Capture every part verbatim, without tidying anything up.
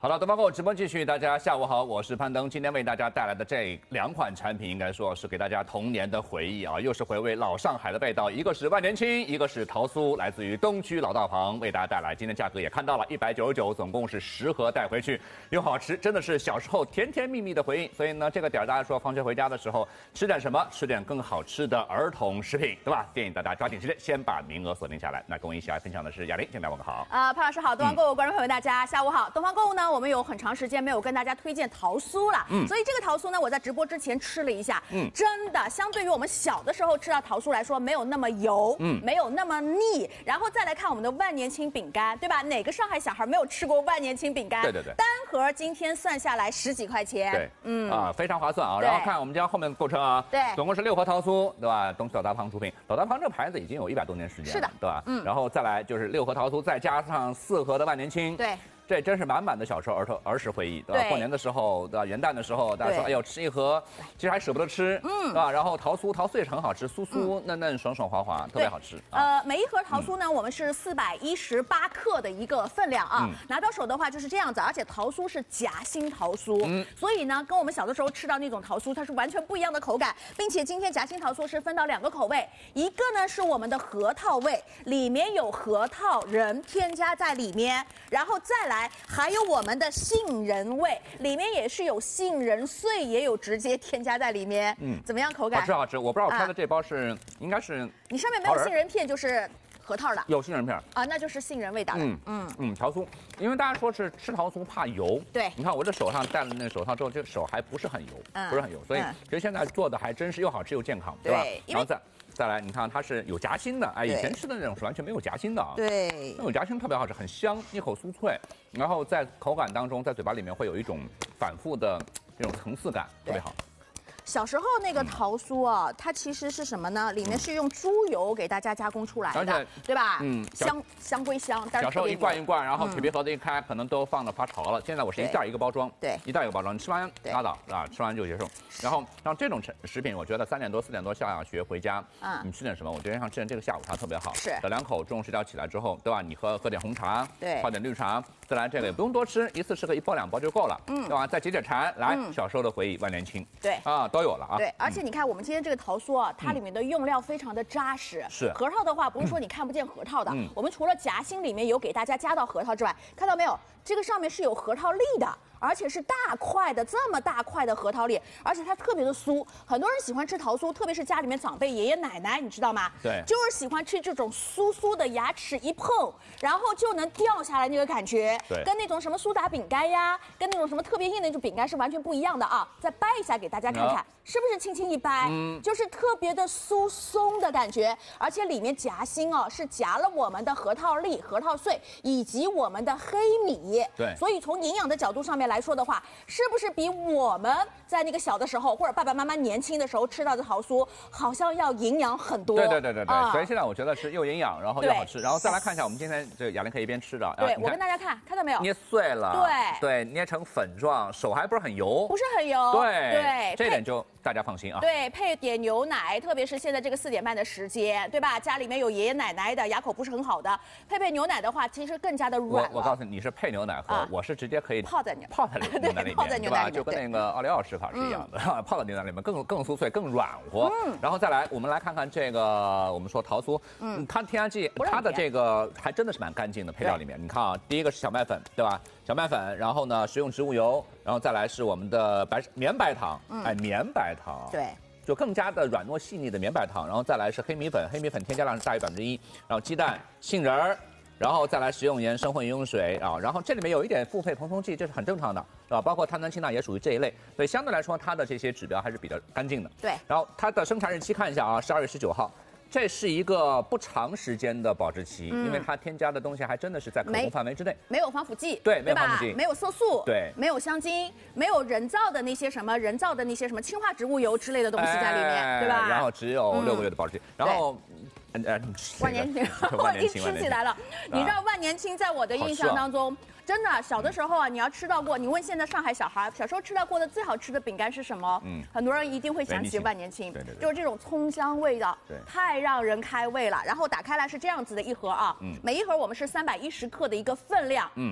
好了，东方购直播继续，大家下午好，我是潘登。今天为大家带来的这两款产品，应该说是给大家童年的回忆啊，又是回味老上海的味道。一个是万年青，一个是桃酥，来自于东区老大旁，为大家带来。今天价格也看到了，一百九十九，总共是十盒带回去，又好吃，真的是小时候甜甜蜜蜜的回忆。所以呢，这个点大家说放学回家的时候吃点什么？吃点更好吃的儿童食品，对吧？建议大家抓紧时间先把名额锁定下来。那跟我一起来分享的是雅玲，先来问个好。 啊、呃，潘老师好，东方购物观众朋友们大家下午好。东方购物呢，我们有很长时间没有跟大家推荐桃酥了，嗯，所以这个桃酥呢，我在直播之前吃了一下，嗯，真的相对于我们小的时候吃到桃酥来说，没有那么油，嗯，没有那么腻。然后再来看我们的万年青饼干，对吧？哪个上海小孩没有吃过万年青饼干？ 对对对， 单盒今天算下来十几块钱， 对，嗯啊，非常划算啊。然后看我们家后面的购车啊， 对， 总共是六盒桃酥，对吧？东区老大旁出品，老大旁这个牌子已经有一百多年时间了， 是的， 对吧？ 嗯， 然后再来就是六盒桃酥，再加上四盒的万年青， 对。 这真是满满的小时候儿童儿时回忆，对吧？对过年的时候，对吧？元旦的时候，大家说，哎呦，吃一盒，其实还舍不得吃，嗯，对吧？然后桃酥，桃酥也是很好吃，酥酥嫩嫩、爽爽滑滑，特别好吃。 呃，每一盒桃酥呢，嗯、我们是四百一十八克的一个分量啊，嗯、拿到手的话就是这样子，而且桃酥是夹心桃酥，嗯，所以呢，跟我们小的时候吃到那种桃酥，它是完全不一样的口感，并且今天夹心桃酥是分到两个口味，一个呢是我们的核桃味，里面有核桃仁添加在里面，然后再来。还有我们的杏仁味，里面也是有杏仁碎，也有直接添加在里面。嗯，怎么样口感？ 好吃好吃。我不知道我开的这包是、啊、应该是你上面没有杏仁片，就是核桃的。 有杏仁片啊，那就是杏仁味道的。 嗯嗯嗯，桃酥，因为大家说是吃桃酥怕油。 对， 你看我这手上戴了那个手套之后，这个手还不是很油，嗯、不是很油，所以其实现在做的还真是又好吃又健康，对吧？然后再。再来，你看它是有夹心的，哎，以前吃的那种是完全没有夹心的啊。 对， 那种夹心特别好吃，很香，一口酥脆，然后在口感当中，在嘴巴里面会有一种反复的这种层次感，特别好。 小时候那个桃酥啊，它其实是什么呢？里面是用猪油给大家加工出来的，对吧？嗯，香香归香，但是小时候一罐一罐，然后铁皮盒子一开，可能都放的发潮了。现在我是一袋一个包装， 对， 一袋一个包装，你吃完拉倒啊，吃完就结束。然后像这种食品，我觉得三点多四点多下学回家，嗯，你吃点什么？我觉得像吃点这个下午茶特别好， 是， 小两口中午睡觉起来之后，对吧？你喝喝点红茶， 对， 泡点绿茶，再来这个也不用多吃，一次吃个一包两包就够了，嗯，对吧？再解解馋，来小时候的回忆，万年青， 对啊，都有了啊， 对，而且。你看，我们今天这个桃酥啊，它里面的用料非常的扎实。 是核桃的话，不是说你看不见核桃的。嗯、我们除了夹心里面有给大家加到核桃之外，看到没有？这个上面是有核桃粒的，而且是大块的，这么大块的核桃粒，而且它特别的酥。很多人喜欢吃桃酥，特别是家里面长辈、爷爷奶奶，你知道吗？ 对， 就是喜欢吃这种酥酥的，牙齿一碰，然后就能掉下来那个感觉。 对， 跟那种什么苏打饼干呀，跟那种什么特别硬的那种饼干是完全不一样的啊！再掰一下给大家看看，是不是轻轻一掰，嗯，就是特别的酥松的感觉，而且里面夹心哦是夹了我们的核桃粒、核桃碎以及我们的黑米。 对， 所以从营养的角度上面来说的话，是不是比我们在那个小的时候或者爸爸妈妈年轻的时候吃到的桃酥，好像要营养很多？ 对对对对对。啊、所以现在我觉得是又营养，然后又好吃。然后再来看一下，我们今天这雅玲可以一边吃着。 对，我跟大家看，看到没有？ 捏碎了。 对对，捏成粉状，手还不是很油。 不是很油。 对对， 这点就大家放心啊。 对，配点牛奶，特别是现在这个四点半的时间，对吧？家里面有爷爷奶奶的，牙口不是很好的，配配牛奶的话，其实更加的软了。 我我告诉你，你是配牛奶喝。啊我是直接可以泡在牛泡在牛奶里面， 泡在牛奶里面， 就跟那个奥利奥吃法是一样的，嗯、泡在牛奶里面更更酥脆、更软和。嗯，然后再来，我们来看看这个，我们说桃酥，嗯，它添加剂，它的这个还真的是蛮干净的配料里面。你看啊，第一个是小麦粉，对吧？小麦粉，然后呢，食用植物油，然后再来是我们的白绵白糖，嗯、哎，绵白糖， 对。 就更加的软糯细腻的绵白糖，然后再来是黑米粉，黑米粉添加量是大于百分之一，然后鸡蛋、杏仁儿。然后再来食用盐、生混饮用水啊，然后这里面有一点复配蓬松剂，这是很正常的，是吧？包括碳酸氢钠也属于这一类，所以相对来说它的这些指标还是比较干净的。 对。 然后它的生产日期看一下啊，十二月十九号，这是一个不长时间的保质期，嗯、因为它添加的东西还真的是在可控范围之内， 没有防腐剂， 对，没有防腐剂， 没有色素， 对， 没有香精，没有人造的那些什么人造的那些什么氢化植物油之类的东西在里面，哎、对吧？ 然后只有六个月的保质期，嗯、然后。 呃，万年青，我一吃起来了。你知道万年青在我的印象当中，真的小的时候啊，你要吃到过，你问现在上海小孩，小时候吃到过的最好吃的饼干是什么？嗯，很多人一定会想起万年青， 对对对， 就是这种葱香味道， 对， 太让人开胃了。然后打开来是这样子的一盒啊，嗯，每一盒我们是三百一十克的一个分量，嗯，这是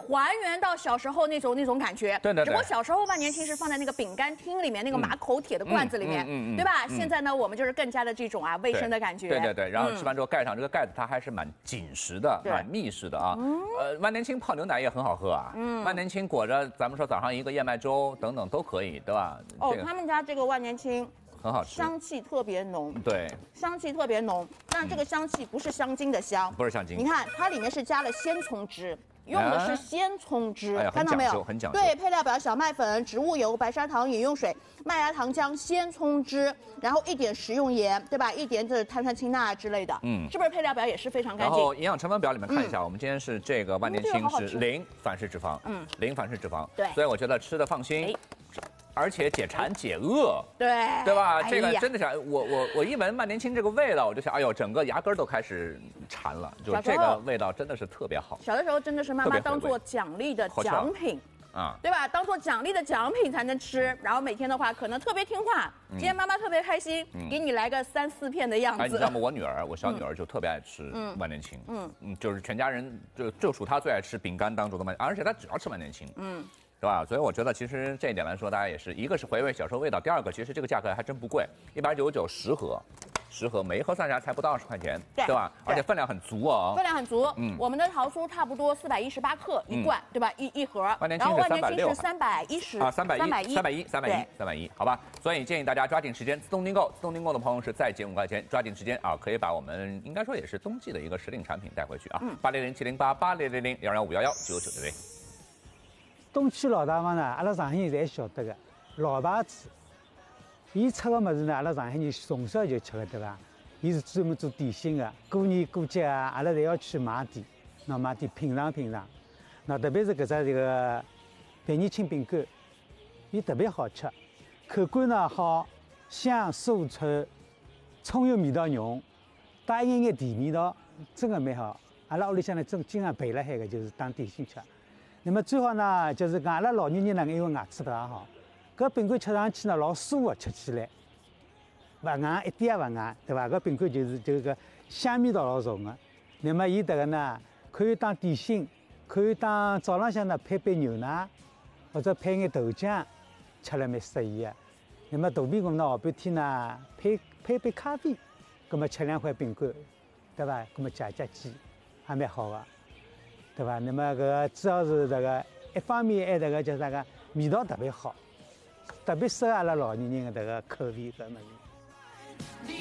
还原到小时候那种那种感觉。 对对对。 只不过小时候万年青是放在那个饼干厅里面那个马口铁的罐子里面，嗯嗯，对吧？现在呢，我们就是更加的这种啊卫生的感觉。 对对对。然后吃完之后盖上这个盖子，它还是蛮紧实的，蛮密实的啊。呃，万年青泡牛奶也很好喝啊。嗯。万年青裹着咱们说早上一个燕麦粥等等都可以，对吧？ 哦，他们家这个万年青。 很好吃， 香气特别浓， 对， 香气特别浓，但这个香气不是香精的香， 不是香精。 你看它里面是加了鲜葱汁，用的是鲜葱汁， 哎、 看到没有？ 很讲究。 对，配料表：小麦粉、植物油、白砂糖、饮用水、麦芽糖浆、鲜葱汁，然后一点食用盐，对吧？一点这碳酸氢钠之类的，嗯，是不是配料表也是非常干净？ 然后营养成分表里面看一下，嗯、我们今天是这个万年青是零反式脂肪，嗯，零反式脂肪， 对， 所以我觉得吃的放心。哎而且解馋解饿， 对对吧？这个真的是我我我一闻万年青这个味道，我就想，哎呦，整个牙根都开始馋了，就这个味道真的是特别好。 小的时候真的是妈妈当做奖励的奖品啊，对吧？当做奖励的奖品才能吃，然后每天的话可能特别听话，今天妈妈特别开心，给你来个三四片的样子。 哎，你知道吗？我女儿，我小女儿就特别爱吃万年青，嗯嗯，就是全家人就就属她最爱吃饼干当中的万，而且她只要吃万年青，嗯。是吧？所以我觉得其实这一点来说，大家也是一个是回味小时候味道，第二个其实这个价格还真不贵，一百九十九十盒，十盒每一盒算下来才不到二十块钱，对, 对吧？而且分量很足哦， 分量很足。嗯，我们的桃酥差不多四百一十八克一罐，嗯、对吧？一一盒。 万年青是三百六， 三百一十啊，三百一，三百一，三百一，三百一，三百一，好吧？所以建议大家抓紧时间自动订购，自动订购的朋友是再减五块钱，抓紧时间啊，可以把我们应该说也是冬季的一个时令产品带回去啊。八零零七零八八零零零幺幺五幺幺九九对对。 东区老大房呢，阿拉上海人侪晓得个老牌子。伊出个物事呢，阿拉上海人从小就吃个，对伐？伊是专门做点心个，过年过节啊，阿拉侪要去买点，喏买点品尝品尝。喏，特别是搿只这个百年青饼干，伊特别好吃，口感呢好，香酥脆，葱油味道浓，带一眼眼甜味道，真个蛮好。阿拉屋里向呢，真经常备辣海个，就是当点心吃。那么最好呢，就是讲阿拉老年人呢，因为牙齿不大好，搿饼干吃上去呢老酥个，吃起来勿硬一点也勿硬，对伐？搿饼干就是这个香味道老重个。那么伊迭个呢，可以当点心，可以当早浪向呢配杯牛奶，或者配眼豆浆，吃了蛮适宜个。那么大便搿呢，下半天呢配配杯咖啡，葛么吃两块饼干，对伐？葛么解解饥，还蛮好个。对吧？那么搿个主要是这个一方面还这个叫啥个味道特别好，特别适合阿拉老年人的这个口味搿物事。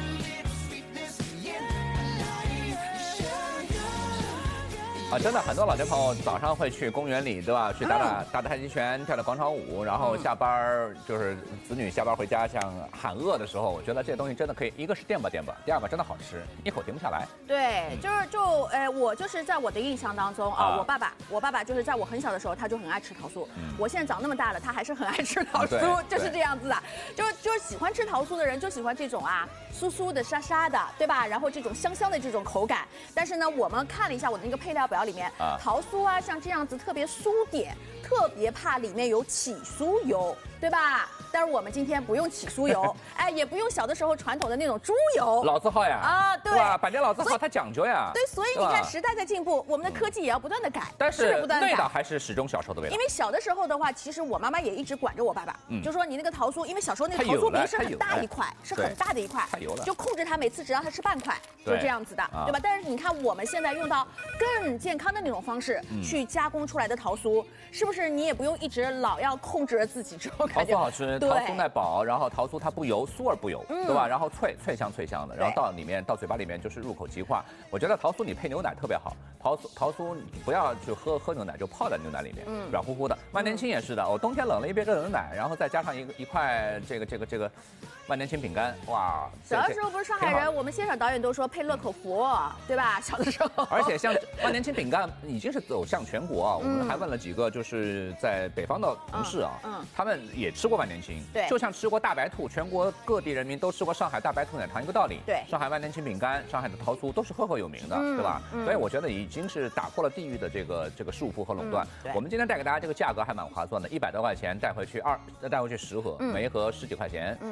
啊，真的很多老年朋友早上会去公园里，对吧？去打打打打太极拳，跳跳广场舞，然后下班就是子女下班回家，像喊饿的时候，我觉得这些东西真的可以，一个是垫吧垫吧，第二个真的好吃，一口停不下来。 对，就是就呃，我就是在我的印象当中啊，我爸爸，我爸爸就是在我很小的时候，他就很爱吃桃酥。我现在长那么大了，他还是很爱吃桃酥，就是这样子的。就就是喜欢吃桃酥的人，就喜欢这种啊酥酥的、沙沙的，对吧？然后这种香香的这种口感。但是呢，我们看了一下我的那个配料表里面，啊、桃酥啊，像这样子特别酥点，特别怕里面有起酥油，对吧？但是我们今天不用起酥油，哎，也不用小的时候传统的那种猪油， 老字号呀， 啊，对， 吧？百年老字号它讲究呀， 对，所以你看时代在进步，我们的科技也要不断的改， 但是味道还是始终小时候的味道。 因为小的时候的话，其实我妈妈也一直管着我爸爸，嗯，就说你那个桃酥，因为小时候那个桃酥饼是很大一块，是很大的一块， 太油了， 就控制他每次只让他吃半块，就这样子的，对吧？但是你看我们现在用到更健康的那种方式去加工出来的桃酥，是不是你也不用一直老要控制着自己之后感觉桃酥好吃，桃酥耐饱。然后桃酥它不油，酥而不油，嗯、对吧？然后脆脆香脆香的，然后到里面到嘴巴里面就是入口即化。我觉得桃酥你配牛奶特别好，桃酥桃酥不要去喝喝牛奶，就泡在牛奶里面，嗯、软乎乎的。万年青也是的，我冬天冷了一杯热牛奶，然后再加上一个一块这个这个这个万年青饼干，哇！ 小的时候不是上海人，我们现场导演都说配乐口福，对吧？小的时候。 而且像万年青饼干已经是走向全国啊，我们还问了几个就是在北方的同事啊，嗯嗯、他们也吃过万年青， 对， 就像吃过大白兔，全国各地人民都吃过上海大白兔奶糖一个道理。 对， 上海万年青饼干、上海的桃酥都是赫赫有名的，嗯、对吧？嗯、所以我觉得已经是打破了地域的这个这个束缚和垄断。嗯、我们今天带给大家这个价格还蛮划算的，一百多块钱带回去二带回去十盒，嗯、每一盒十几块钱，嗯，对吧？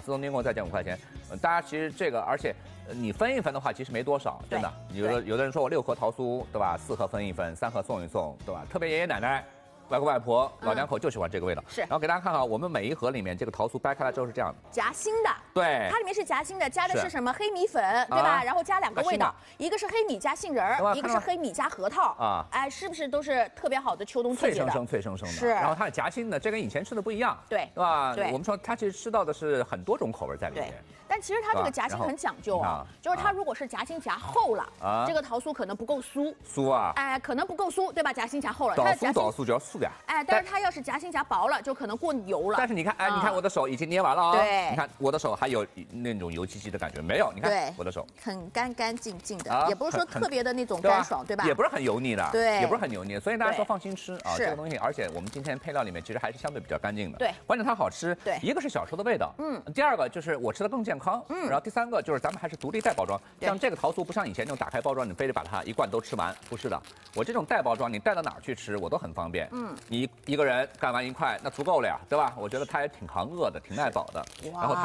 自动订购再减五块钱。呃大家其实这个，而且呃你分一分的话，其实没多少，真的。有的有的人说我六盒桃酥，对吧？四盒分一分，三盒送一送，对吧？特别爷爷奶奶。外公外婆、老两口就喜欢这个味道。 是。 然后给大家看看，我们每一盒里面这个桃酥掰开来之后是这样的， 夹心的。对。它里面是夹心的，加的是什么黑米粉，对吧？然后加两个味道，一个是黑米加杏仁儿，一个是黑米加核桃。啊。哎，是不是都是特别好的秋冬特别的？ 脆生生、脆生生的。 是。 然后它是夹心的，这跟以前吃的不一样。 对。 对吧？ 对。 我们说它其实吃到的是很多种口味在里面。 但其实它这个夹心很讲究啊，就是它如果是夹心夹厚了，啊，这个桃酥可能不够酥。 酥啊。 哎，可能不够酥，对吧？夹心夹厚了， 它酥倒酥就要酥点。 哎，但是它要是夹心夹薄了，就可能过油了。 但是你看，哎，你看我的手已经捏完了啊。 对。 你看我的手还有那种油漆漆的感觉没有？你看我的手很干干净净的，也不是说特别的那种干爽，对吧？ 也不是很油腻的， 对， 也不是很油腻，所以大家说放心吃啊，这个东西。而且我们今天配料里面其实还是相对比较干净的。 对。 关键它好吃。 对。 一个是小时候的味道，嗯。第二个就是我吃的更健康，嗯。然后第三个就是咱们还是独立带包装，像这个桃酥不像以前那种打开包装，你非得把它一罐都吃完，不是的。我这种带包装，你带到哪儿去吃我都很方便，嗯。你一个人干完一块，那足够了呀，对吧？我觉得它也挺扛饿的，挺耐饱的。然后它。